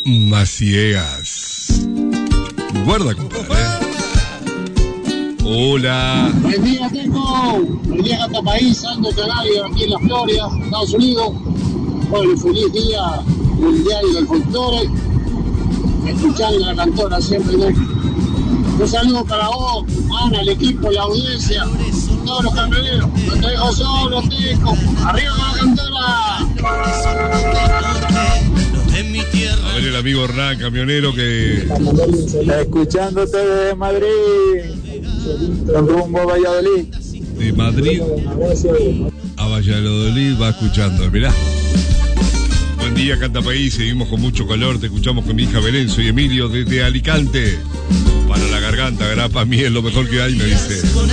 Maciegas. Guarda, compadre. Hola. Buen día, Teco. Buen día, Catapaís, Sando Canario, aquí en la Florida, Estados Unidos. Bueno, feliz día mundial del folclore. Escuchando a la cantora siempre, ¿no? Un saludo para vos, Ana, el equipo, la audiencia, todos los camioneros. No te dejo solo, Teco. ¡Arriba con la cantora! A ver el amigo Hernán, camionero que... Escuchándote desde Madrid, con rumbo a Valladolid. De Madrid a Valladolid va escuchando, mirá. Buen día, Cantapaís, seguimos con mucho calor, te escuchamos con mi hija Belén, soy Emilio desde Alicante. Para la garganta, grapa, miel, lo mejor que hay, me dice.